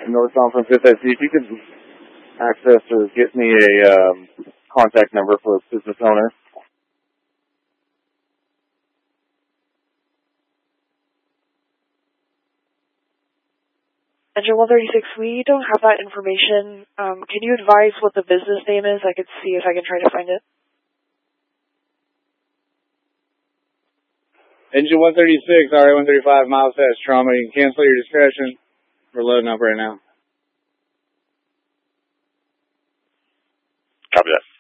northbound from 5th SC. If you could access or get me a contact number for a business owner. Engine 136, we don't have that information. Can you advise what the business name is? I could see if I can try to find it. Engine 136, RA-135, miles past trauma. You can cancel your discretion. We're loading up right now. Copy that.